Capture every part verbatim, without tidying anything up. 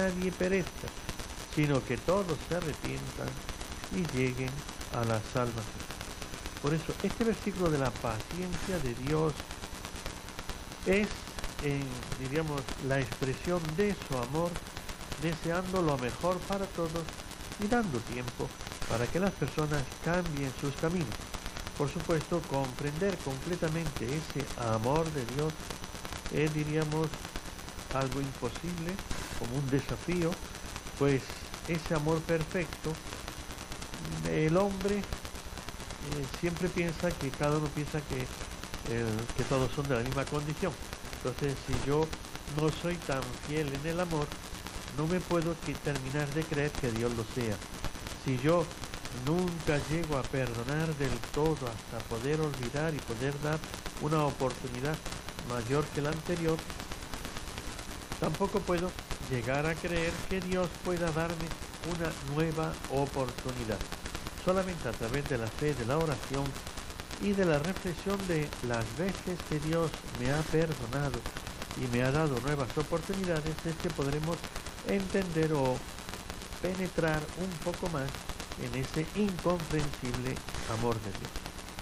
nadie perezca, sino que todos se arrepientan y lleguen a la salvación. Por eso, este versículo de la paciencia de Dios es, eh, diríamos, la expresión de su amor, deseando lo mejor para todos y dando tiempo para que las personas cambien sus caminos. Por supuesto, comprender completamente ese amor de Dios es, diríamos, algo imposible, como un desafío, pues ese amor perfecto, el hombre eh, siempre piensa que cada uno piensa que, eh, que todos son de la misma condición. Entonces, si yo no soy tan fiel en el amor, no me puedo que terminar de creer que Dios lo sea. Si yo nunca llego a perdonar del todo hasta poder olvidar y poder dar una oportunidad mayor que la anterior, tampoco puedo llegar a creer que Dios pueda darme una nueva oportunidad. Solamente a través de la fe, de la oración y de la reflexión de las veces que Dios me ha perdonado y me ha dado nuevas oportunidades es que podremos entender o penetrar un poco más en ese incomprensible amor de Dios.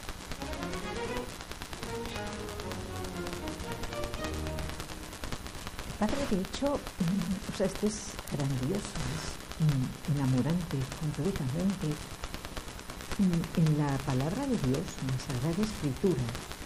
Padre, de hecho, o sea, esto es grandioso, es enamorante completamente. En la palabra de Dios, en la Sagrada Escritura,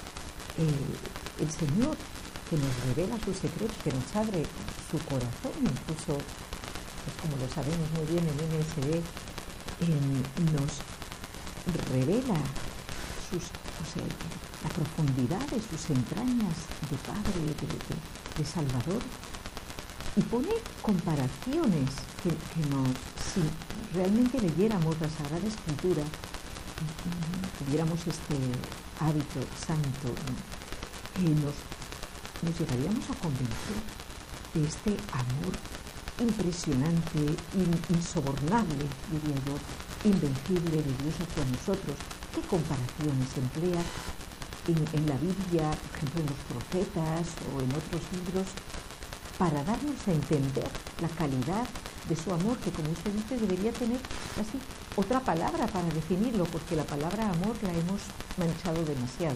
eh, el Señor que nos revela sus secretos, que nos abre su corazón, incluso, pues como lo sabemos muy bien en N S D, eh, nos revela sus, o sea, la profundidad de sus entrañas de Padre, de, de, de Salvador, y pone comparaciones que, que nos, si realmente leyéramos la Sagrada Escritura, tuviéramos este hábito santo, ¿no? eh, nos, nos llegaríamos a convencer de este amor impresionante, in, insobornable, diría yo, invencible de Dios hacia nosotros. ¿Qué comparaciones emplea en, en la Biblia, por ejemplo en los profetas o en otros libros, para darnos a entender la calidad de su amor, que como usted dice debería tener casi otra palabra para definirlo, porque la palabra amor la hemos manchado demasiado?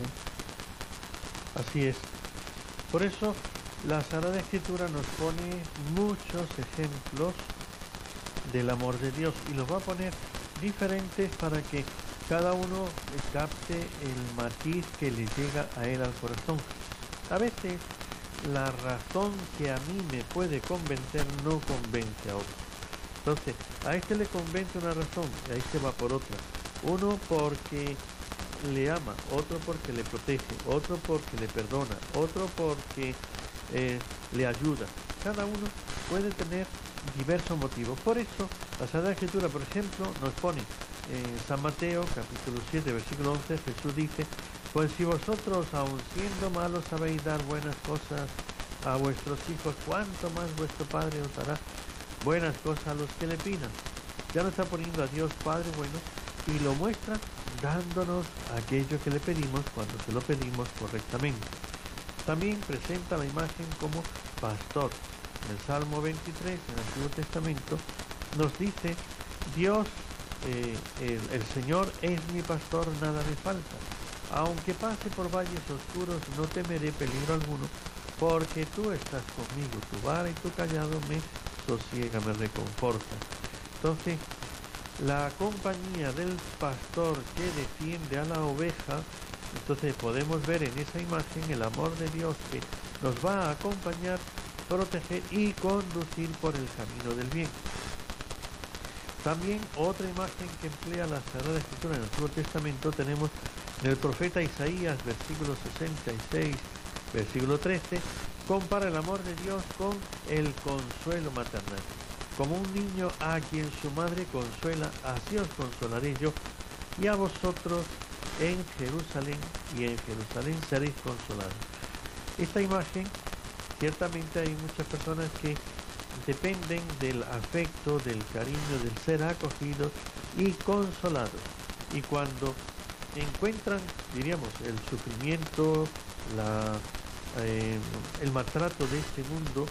Así es. Por eso la Sagrada Escritura nos pone muchos ejemplos del amor de Dios y los va a poner diferentes para que cada uno capte el matiz que le llega a él al corazón. A veces la razón que a mí me puede convencer no convence a otro. Entonces, a este le convence una razón y a este va por otra. Uno porque le ama, otro porque le protege, otro porque le perdona, otro porque eh, le ayuda. Cada uno puede tener diversos motivos. Por eso, la Sagrada Escritura, por ejemplo, nos pone en San Mateo, capítulo siete, versículo once, Jesús dice: pues si vosotros, aun siendo malos, sabéis dar buenas cosas a vuestros hijos, ¿cuánto más vuestro Padre os dará buenas cosas a los que le pidan? Ya nos está poniendo a Dios Padre bueno y lo muestra dándonos aquello que le pedimos cuando se lo pedimos correctamente. También presenta la imagen como pastor. En el Salmo veintitrés, en el Antiguo Testamento, nos dice: Dios, eh, el, el Señor es mi pastor, nada me falta. Aunque pase por valles oscuros, no temeré peligro alguno, porque tú estás conmigo, tu vara y tu callado me sosiega, me reconforta. Entonces, la compañía del pastor que defiende a la oveja, entonces podemos ver en esa imagen el amor de Dios que nos va a acompañar, proteger y conducir por el camino del bien. También otra imagen que emplea la Sagrada Escritura en el Antiguo Testamento tenemos en el profeta Isaías, versículo sesenta y seis, versículo trece, compara el amor de Dios con el consuelo maternal. Como un niño a quien su madre consuela, así os consolaré yo, y a vosotros en Jerusalén, y en Jerusalén seréis consolados. Esta imagen, ciertamente hay muchas personas que dependen del afecto, del cariño, del ser acogidos y consolados. Y cuando encuentran, diríamos, el sufrimiento, la, eh, el maltrato de este mundo,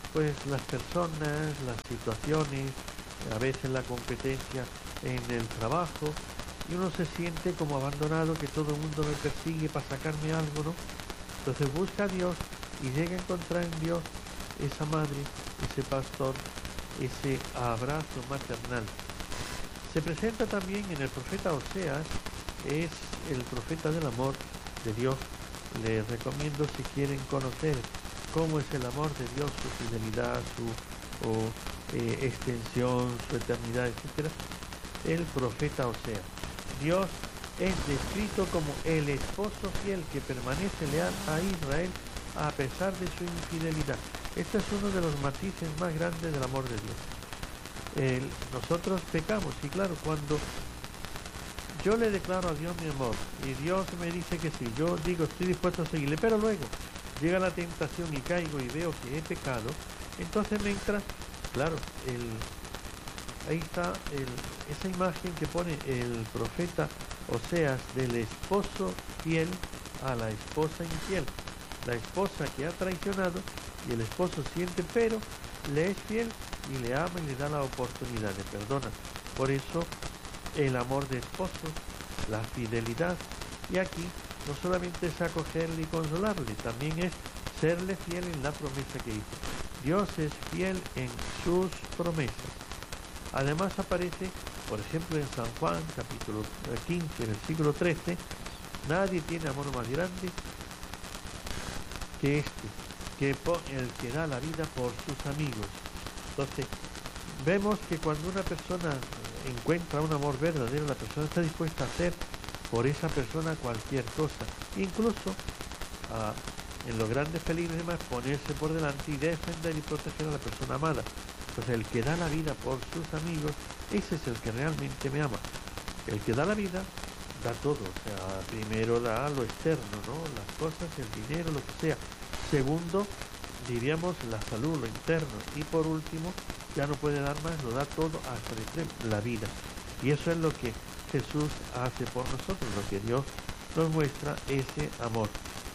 pues las personas, las situaciones, a veces la competencia en el trabajo, y uno se siente como abandonado, que todo el mundo me persigue para sacarme algo, ¿no? Entonces busca a Dios y llega a encontrar en Dios esa madre, ese pastor, ese abrazo maternal. Se presenta también en el profeta Oseas, es el profeta del amor de Dios. Les recomiendo, si quieren conocer cómo es el amor de Dios, su fidelidad, su o, eh, extensión, su eternidad, etcétera, el profeta Oseas. Dios es descrito como el esposo fiel que permanece leal a Israel a pesar de su infidelidad. Este es uno de los matices más grandes del amor de Dios. El, nosotros pecamos, y claro, cuando yo le declaro a Dios mi amor y Dios me dice que sí, yo digo estoy dispuesto a seguirle, pero luego llega la tentación y caigo y veo que he pecado, entonces me entra, claro, el, ahí está el, esa imagen que pone el profeta Oseas del esposo fiel a la esposa infiel, la esposa que ha traicionado y el esposo siente, pero le es fiel y le ama y le da la oportunidad, le perdona. Por eso el amor de esposo, la fidelidad, y aquí no solamente es acogerle y consolarle, también es serle fiel en la promesa que hizo. Dios es fiel en sus promesas. Además aparece, por ejemplo, en San Juan, capítulo quince, versículo trece, nadie tiene amor más grande que este, que el que da la vida por sus amigos. Entonces, vemos que cuando una persona encuentra un amor verdadero, la persona está dispuesta a hacer por esa persona cualquier cosa, incluso a, en los grandes peligros y demás, ponerse por delante y defender y proteger a la persona amada. Entonces, el que da la vida por sus amigos, ese es el que realmente me ama. El que da la vida da todo, o sea, primero da lo externo, ¿no? Las cosas, el dinero, lo que sea. Segundo, diríamos la salud, lo interno. Y por último, ya no puede dar más, lo da todo hasta el extremo, la vida. Y eso es lo que Jesús hace por nosotros, lo que Dios nos muestra, ese amor.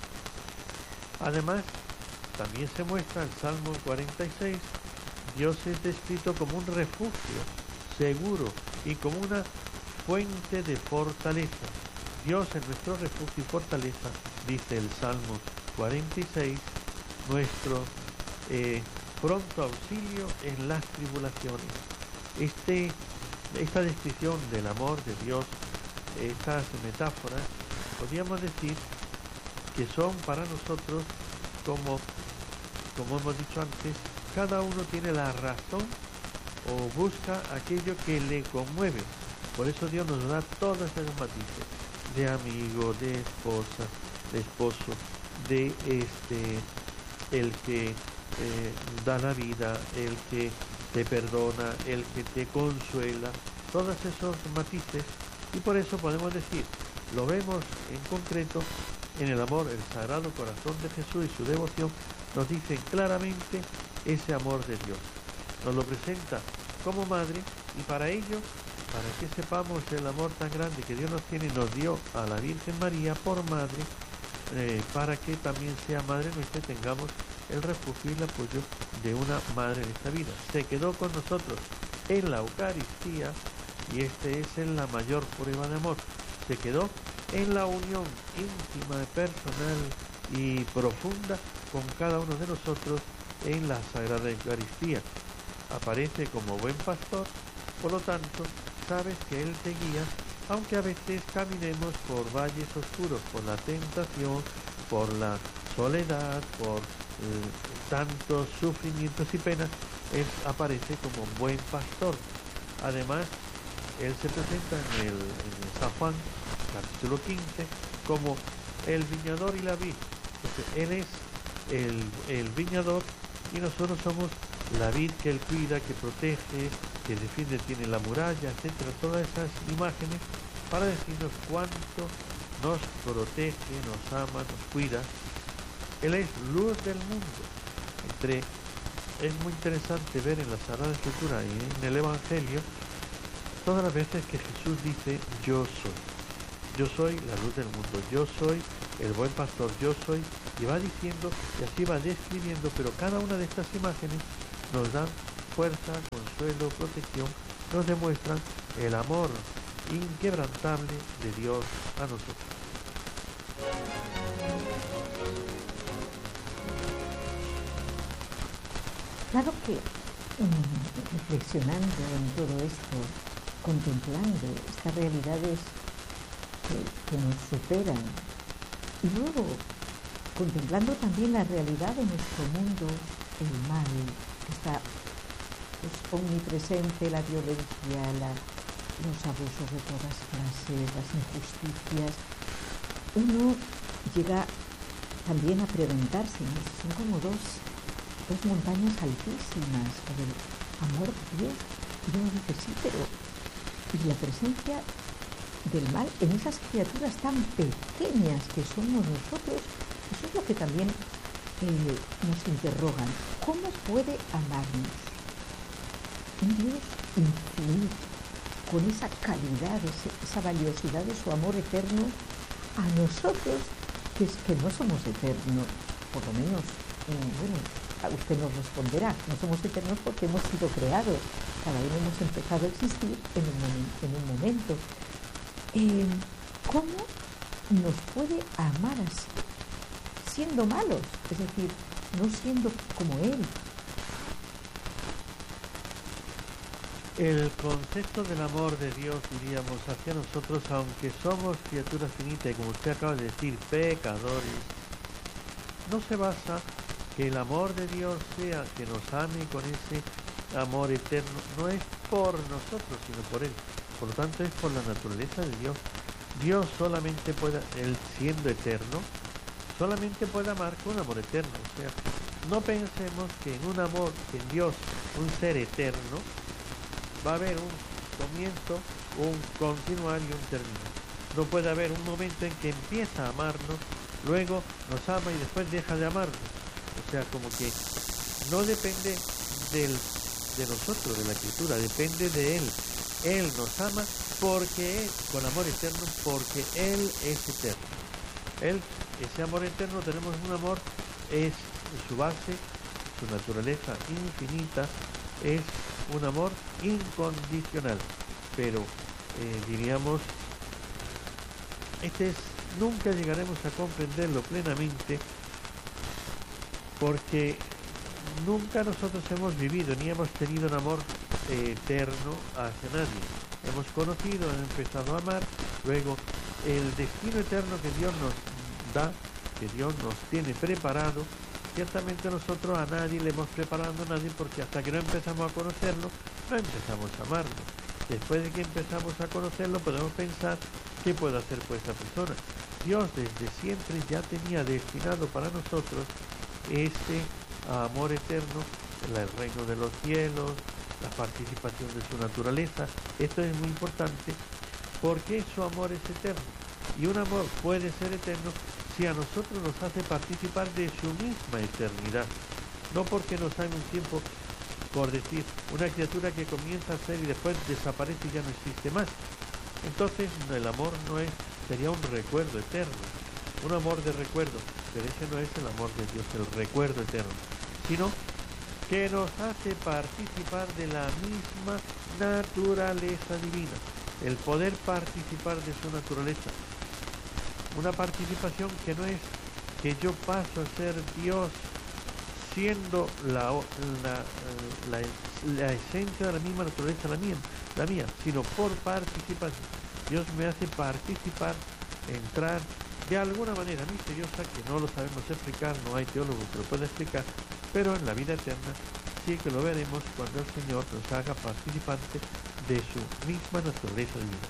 Además, también se muestra el Salmo cuarenta y seis, Dios es descrito como un refugio seguro y como una fuente de fortaleza. Dios es nuestro refugio y fortaleza, dice el Salmo cuarenta y seis, nuestro eh, pronto auxilio en las tribulaciones. Este, esta descripción del amor de Dios, estas metáforas, podríamos decir que son para nosotros como, como hemos dicho antes, cada uno tiene la razón o busca aquello que le conmueve. Por eso Dios nos da todos esos matices, de amigo, de esposa, de esposo, de este, el que eh, da la vida, el que te perdona, el que te consuela, todos esos matices. Y por eso podemos decir, lo vemos en concreto en el amor, el Sagrado Corazón de Jesús y su devoción nos dicen claramente ese amor de Dios. Nos lo presenta como madre, y para ello, para que sepamos el amor tan grande que Dios nos tiene, nos dio a la Virgen María por madre, eh, para que también sea madre nuestra y tengamos el refugio y el apoyo de una madre en esta vida. Se quedó con nosotros en la Eucaristía, y este es en la mayor prueba de amor. Se quedó en la unión íntima, personal y profunda con cada uno de nosotros en la Sagrada Eucaristía. Aparece como buen pastor, por lo tanto, sabes que Él te guía, aunque a veces caminemos por valles oscuros, por la tentación, por la soledad, por eh, tantos sufrimientos y penas. Él aparece como un buen pastor. Además, Él se presenta en el, en San Juan, capítulo quince, como el viñador y la vid. Entonces, Él es el, el viñador y nosotros somos la vid que Él cuida, que protege, que defiende, tiene la muralla, etcétera. Todas esas imágenes para decirnos cuánto nos protege, nos ama, nos cuida. Él es luz del mundo. Entre, es muy interesante ver en la Sagrada Escritura y en el Evangelio todas las veces que Jesús dice yo soy. Yo soy la luz del mundo, yo soy el buen pastor, yo soy Y va diciendo, y así va describiendo, pero cada una de estas imágenes nos dan fuerza, consuelo, protección, nos demuestran el amor inquebrantable de Dios a nosotros. Claro que mm, reflexionando en todo esto, contemplando estas realidades que, que nos superan y luego contemplando también la realidad de nuestro mundo, el mal que está pues, omnipresente, la violencia, la, los abusos de todas clases, las injusticias, uno llega también a preguntarse, ¿no? Son como dos, dos montañas altísimas, por el amor de Dios. Y uno dice, sí, pero ¿y la presencia del mal en esas criaturas tan pequeñas que somos nosotros? Eso es lo que también eh, nos interrogan. ¿Cómo puede amarnos un Dios infinito, con esa calidad, ese, esa valiosidad de su amor eterno, a nosotros, que, es, que no somos eternos? Por lo menos, eh, bueno, usted nos responderá, no somos eternos porque hemos sido creados, cada uno hemos empezado a existir en un momento. En un momento. Eh, ¿Cómo nos puede amar así, siendo malos? Es decir, no siendo como Él. El concepto del amor de Dios, diríamos, hacia nosotros, aunque somos criaturas finitas y como usted acaba de decir, pecadores, no se basa que el amor de Dios sea que nos ame con ese amor eterno, no es por nosotros, sino por Él. Por lo tanto, es por la naturaleza de Dios. Dios solamente puede, Él siendo eterno, solamente puede amar con amor eterno. O sea, no pensemos que en un amor, que en Dios, un ser eterno, va a haber un comienzo, un continuar y un terminar. No puede haber un momento en que empieza a amarnos, luego nos ama y después deja de amarnos. O sea, como que no depende del, de nosotros, de la criatura, depende de Él. Él nos ama porque Él, con amor eterno, porque Él es eterno. Él, ese amor eterno, tenemos un amor, es su base, su naturaleza infinita, es un amor incondicional. Pero, eh, diríamos, este es, nunca llegaremos a comprenderlo plenamente porque nunca nosotros hemos vivido ni hemos tenido un amor eh, eterno hacia nadie. Hemos conocido, hemos empezado a amar, luego el destino eterno que Dios nos da, que Dios nos tiene preparado, ciertamente nosotros a nadie le hemos preparado a nadie porque hasta que no empezamos a conocerlo, no empezamos a amarlo. Después de que empezamos a conocerlo podemos pensar qué puede hacer pues esa persona. Dios desde siempre ya tenía destinado para nosotros este amor eterno, el reino de los cielos, la participación de su naturaleza. Esto es muy importante porque su amor es eterno y un amor puede ser eterno si a nosotros nos hace participar de su misma eternidad, no porque nos haga un tiempo, por decir, una criatura que comienza a ser y después desaparece y ya no existe más. Entonces el amor no es, sería un recuerdo eterno, un amor de recuerdo, pero ese no es el amor de Dios, el recuerdo eterno, sino que nos hace participar de la misma naturaleza divina, el poder participar de su naturaleza. Una participación que no es que yo paso a ser Dios siendo la, la, la, la esencia de la misma naturaleza la mía, la mía, sino por participación. Dios me hace participar, entrar de alguna manera misteriosa que no lo sabemos explicar, no hay teólogo que lo pueda explicar, pero en la vida eterna sí que lo veremos cuando el Señor nos haga participantes de su misma naturaleza divina.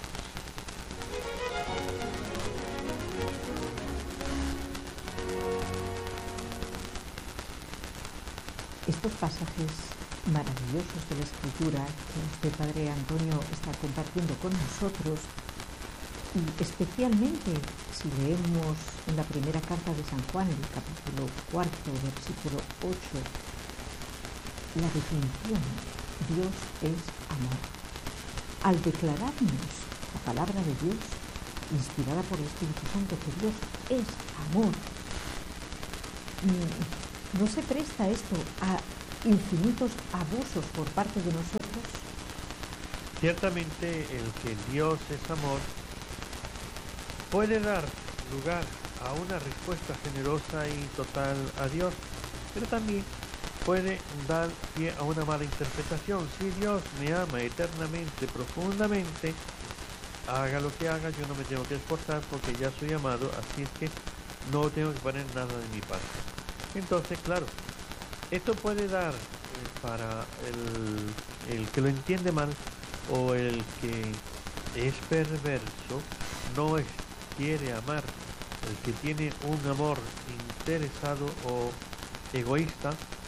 Estos pasajes maravillosos de la Escritura que usted, Padre Antonio, está compartiendo con nosotros, y especialmente si leemos en la primera carta de San Juan, en el capítulo cuarto, versículo ocho, la definición, Dios es amor. Al declararnos la palabra de Dios, inspirada por el Espíritu Santo, que Dios es amor, ¿no se presta esto a infinitos abusos por parte de nosotros? Ciertamente el que Dios es amor puede dar lugar a una respuesta generosa y total a Dios, pero también puede dar pie a una mala interpretación. Si Dios me ama eternamente, profundamente, haga lo que haga, yo no me tengo que esforzar porque ya soy amado, así es que no tengo que poner nada de mi parte. Entonces, claro, esto puede dar eh, para el, el que lo entiende mal o el que es perverso, no es, quiere amar, el que tiene un amor interesado o egoísta,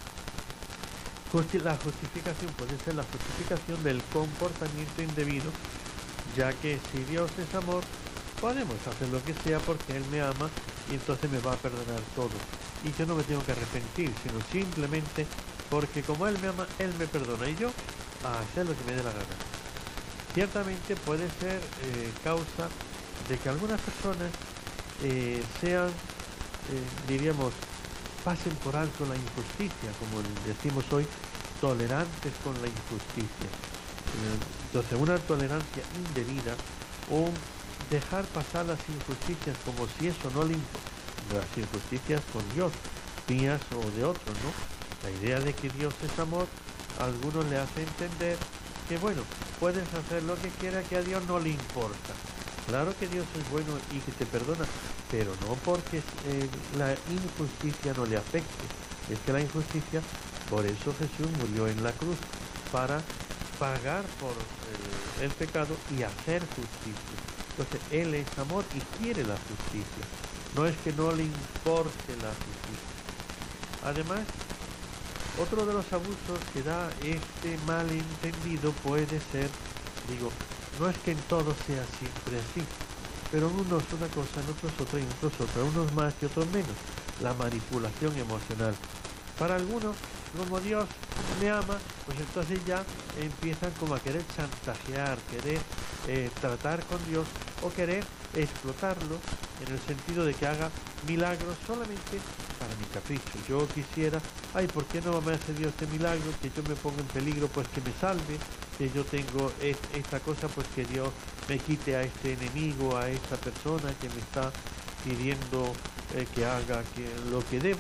justi- la justificación puede ser la justificación del comportamiento indebido, ya que si Dios es amor, podemos hacer lo que sea porque Él me ama y entonces me va a perdonar todo. Y yo no me tengo que arrepentir, sino simplemente porque como Él me ama, Él me perdona y yo a hacer lo que me dé la gana. Ciertamente puede ser eh, causa de que algunas personas eh, sean, eh, diríamos, pasen por alto la injusticia, como decimos hoy, tolerantes con la injusticia. Entonces, una tolerancia indebida o dejar pasar las injusticias como si eso no le importa, las injusticias con Dios, mías o de otros, ¿no? La idea de que Dios es amor, a algunos le hace entender que, bueno, puedes hacer lo que quiera, que a Dios no le importa. Claro que Dios es bueno y que te perdona, pero no porque eh, la injusticia no le afecte. Es que la injusticia, por eso Jesús murió en la cruz, para pagar por el, el pecado y hacer justicia. Entonces, Él es amor y quiere la justicia. No es que no le importe la justicia. Además, otro de los abusos que da este malentendido puede ser, digo, no es que en todo sea siempre así, pero en unos una cosa, en otros otra y en otros otra, unos más y otros menos. La manipulación emocional. Para algunos, como Dios me ama, pues entonces ya empiezan como a querer chantajear, querer eh, tratar con Dios o querer explotarlo en el sentido de que haga milagros solamente para mi capricho. Yo quisiera, ay, ¿por qué no me hace Dios este milagro? Que yo me ponga en peligro, pues que me salve, que yo tengo es, esta cosa, pues que Dios me quite a este enemigo, a esta persona que me está pidiendo eh, que haga que, lo que debo.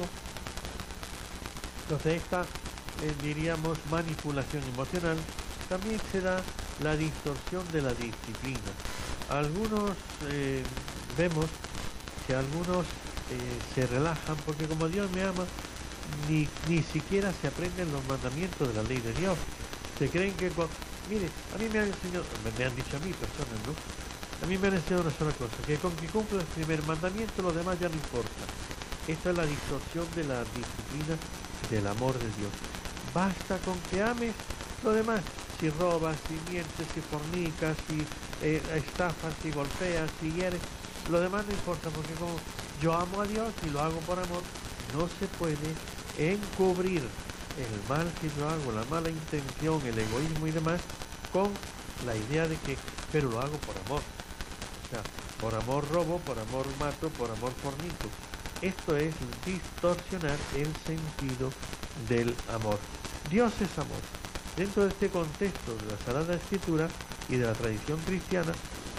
Entonces esta, eh, diríamos, manipulación emocional, también se da la distorsión de la disciplina. Algunos eh, vemos que algunos eh, se relajan porque como Dios me ama, ni, ni siquiera se aprenden los mandamientos de la ley de Dios. Se creen que, cuando, mire, a mí me han enseñado, me han dicho a mí personas, ¿no? A mí me han enseñado una sola cosa, que con que cumpla el primer mandamiento, lo demás ya no importa. Esta es la distorsión de la disciplina del amor de Dios. Basta con que ames lo demás. Si robas, si mientes, si fornicas, si eh, estafas, si golpeas, si hieres, lo demás no importa, porque como yo amo a Dios y lo hago por amor, no se puede encubrir el mal que yo hago, la mala intención, el egoísmo y demás, con la idea de que, pero lo hago por amor. O sea, por amor robo, por amor mato, por amor fornico. Esto es distorsionar el sentido del amor. Dios es amor. Dentro de este contexto de la Sagrada Escritura y de la tradición cristiana,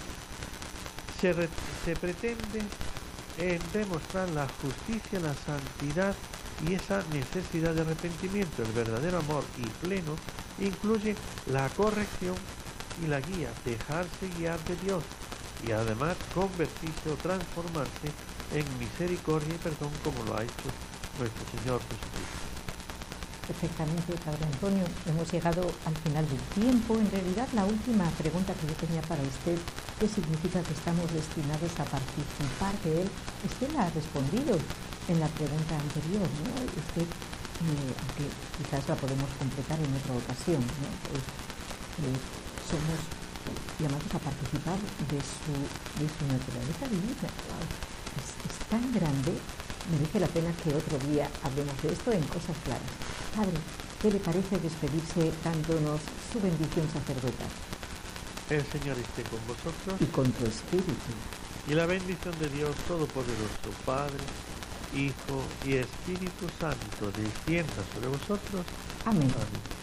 se, re, se pretende eh, demostrar la justicia, la santidad y esa necesidad de arrepentimiento. El verdadero amor y pleno incluye la corrección y la guía, dejarse guiar de Dios y además convertirse o transformarse en misericordia y perdón como lo ha hecho nuestro Señor Jesucristo. Perfectamente, Padre Antonio. Hemos llegado al final del tiempo. En realidad, la última pregunta que yo tenía para usted, ¿qué significa que estamos destinados a participar de él? Usted la ha respondido en la pregunta anterior, ¿no? Usted, eh, aunque quizás la podemos completar en otra ocasión, ¿no? Eh, eh, somos llamados a participar de su, de su naturaleza divina. Wow. Es, es tan grande, merece la pena que otro día hablemos de esto en cosas claras. Padre, ¿qué le parece despedirse dándonos su bendición sacerdotal? El Señor esté con vosotros y con tu espíritu. Y la bendición de Dios Todopoderoso, Padre, Hijo y Espíritu Santo, descienda sobre vosotros. Amén. Amén.